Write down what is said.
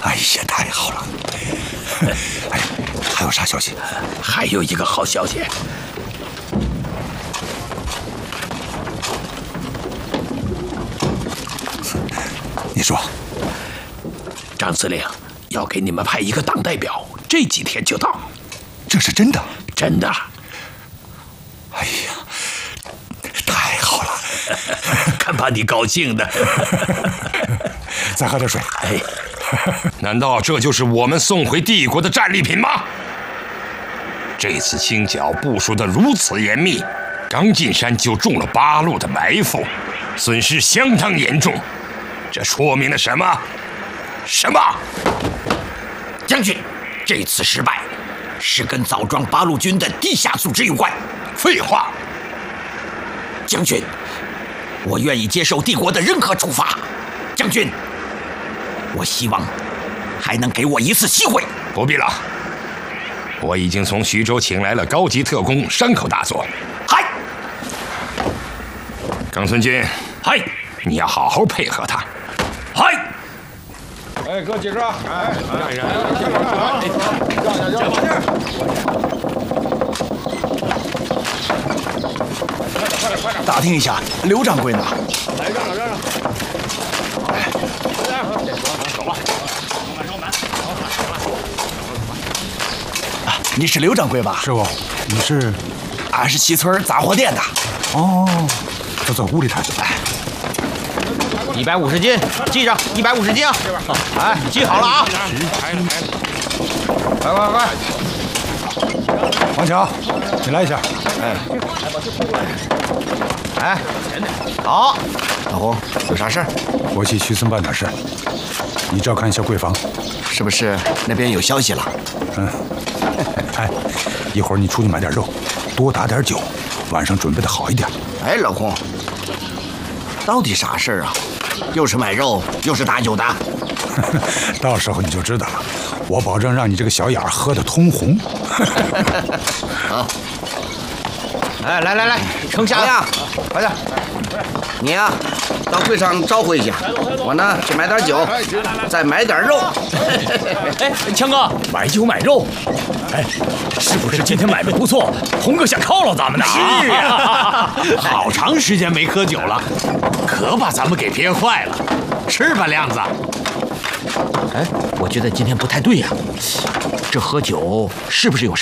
哎呀，太好了！哎，还有啥消息？ 还有一个好消息。 你说， 张司令要给你们派一个党代表，这几天就到。 这是真的？ 真的。 哎呀，太好了！ 看把你高兴的。 再喝点水。 哎， 难道这就是我们送回帝国的战利品吗？这次清剿部署得如此严密，刚进山就中了八路的埋伏，损失相当严重。这说明了什么？什么？ 将军，这次失败是跟枣庄八路军的地下组织有关。 废话。 将军，我愿意接受帝国的任何处罚。将军，我希望还能给我一次机会。 不必了，我已经从徐州请来了高级特工山口大佐。 嗨， 冈村君， 嗨， 你要好好配合他。 嗨。 哎，给我记住啊！哎， 打听一下，刘掌柜呢？ 来，让。哎，走吧。 你是刘掌柜吧？ 师傅，你是？ 俺是西村杂货店的。 哦，走屋里谈。 哎 ，150斤，记上150斤啊！哎，记好了啊！快！ 王强，你来一下。 哎，好，老胡，有啥事儿？ 我去徐村办点事，你照看一下柜房， 是不是那边有消息了？ 哎，一会儿你出去买点肉，多打点酒，晚上准备的好一点。 哎，老公，到底啥事儿啊？又是买肉，又是打酒的。 到时候你就知道了，我保证让你这个小眼儿喝得通红。 好， 哎，来，盛下呀，快点！ 你呀，到柜上招呼一下，我呢去买点酒，再买点肉。 哎，强哥，买酒买肉，哎，是不是今天买卖不错？红哥想犒劳咱们呢？ 是呀，好长时间没喝酒了，可把咱们给憋坏了。吃吧，亮子。 哎，我觉得今天不太对呀，这喝酒是不是有啥？